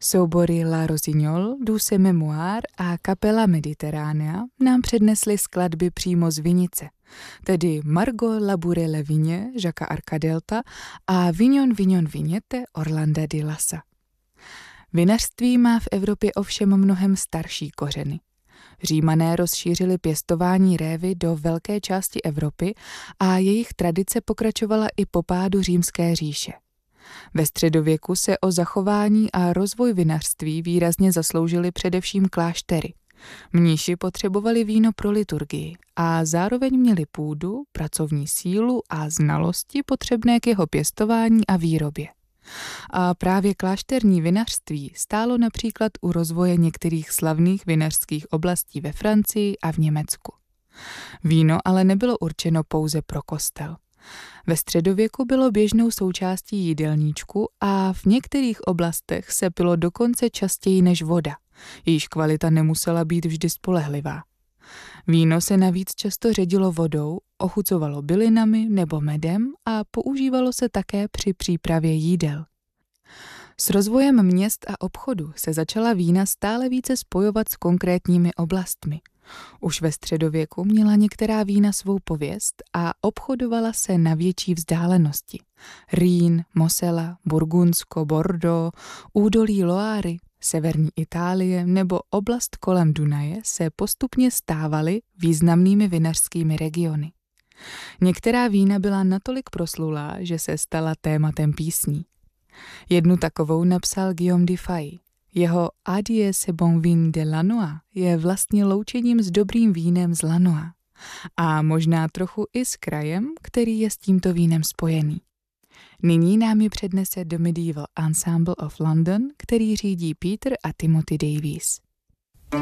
Soubory La Rossignol, Douce Mémoire a Kapela Mediterránea nám přednesly skladby přímo z vinice, tedy Margot Labouré Le Vigne, Jacquesa Arcadelta a Vignon Vignon Vignette Orlanda di Lassa. Vinařství má v Evropě ovšem mnohem starší kořeny. Římané rozšířili pěstování révy do velké části Evropy a jejich tradice pokračovala i po pádu Římské říše. Ve středověku se o zachování a rozvoj vinařství výrazně zasloužily především kláštery. Mníši potřebovali víno pro liturgii a zároveň měli půdu, pracovní sílu a znalosti potřebné k jeho pěstování a výrobě. A právě klášterní vinařství stálo například u rozvoje některých slavných vinařských oblastí ve Francii a v Německu. Víno ale nebylo určeno pouze pro kostel. Ve středověku bylo běžnou součástí jídelníčku a v některých oblastech se pilo dokonce častěji než voda, jejíž kvalita nemusela být vždy spolehlivá. Víno se navíc často ředilo vodou, ochucovalo bylinami nebo medem a používalo se také při přípravě jídel. S rozvojem měst a obchodu se začala vína stále více spojovat s konkrétními oblastmi. Už ve středověku měla některá vína svou pověst a obchodovala se na větší vzdálenosti. Rýn, Mosela, Burgundsko, Bordeaux, údolí Loáry, severní Itálie nebo oblast kolem Dunaje se postupně stávaly významnými vinařskými regiony. Některá vína byla natolik proslulá, že se stala tématem písní. Jednu takovou napsal Guillaume de Faye. Jeho Adieu ce bon vin de Lannoy je vlastně loučením s dobrým vínem z Lannoy a možná trochu i s krajem, který je s tímto vínem spojený. Nyní nám ji přednese The Medieval Ensemble of London, který řídí Peter a Timothy Davies.